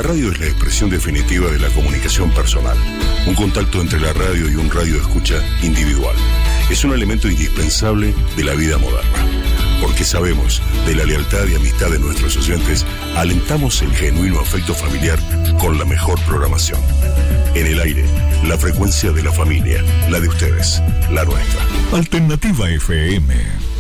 radio es la expresión definitiva de la comunicación personal, un contacto entre la radio y un radio escucha individual. Es un elemento indispensable de la vida moderna. Porque sabemos de la lealtad y amistad de nuestros oyentes, alentamos el genuino afecto familiar con la mejor programación. En el aire, la frecuencia de la familia, la de ustedes, la nuestra. Alternativa FM.